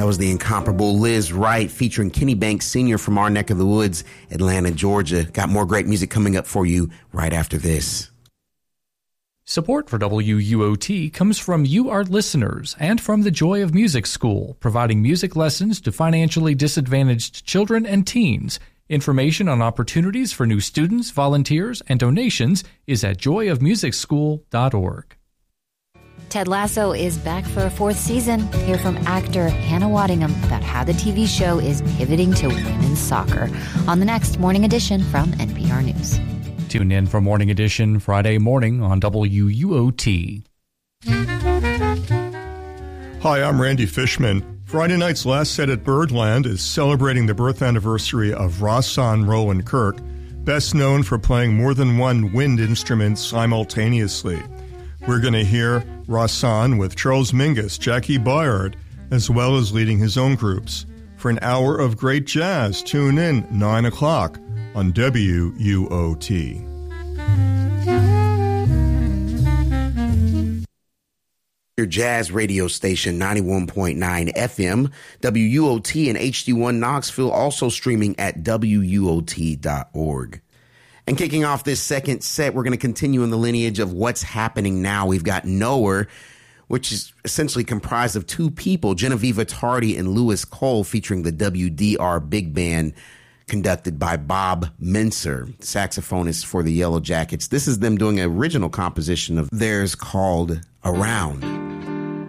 That was the incomparable Liz Wright featuring Kenny Banks Sr. from our neck of the woods, Atlanta, Georgia. Got more great music coming up for you right after this. Support for WUOT comes from you, our listeners, and from the Joy of Music School, providing music lessons to financially disadvantaged children and teens. Information on opportunities for new students, volunteers, and donations is at joyofmusicschool.org. Ted Lasso is back for a fourth season. Hear from actor Hannah Waddingham about how the TV show is pivoting to women's soccer on the next Morning Edition from NPR News. Tune in for Morning Edition Friday morning on WUOT. Hi, I'm Randy Fishman. Friday night's Last Set at Birdland is celebrating the birth anniversary of Rahsaan Rowan Kirk, best known for playing more than one wind instrument simultaneously. We're going to hear Rahsaan with Charles Mingus, Jackie Byard, as well as leading his own groups. For an hour of great jazz, tune in 9 o'clock on WUOT. Your jazz radio station, 91.9 FM, WUOT and HD1 Knoxville, also streaming at WUOT.org. And kicking off this second set, we're going to continue in the lineage of what's happening now. We've got Knower, which is essentially comprised of two people, Genevieve Tardy and Lewis Cole, featuring the WDR Big Band, conducted by Bob Menser, saxophonist for the Yellow Jackets. This is them doing an original composition of theirs called Around.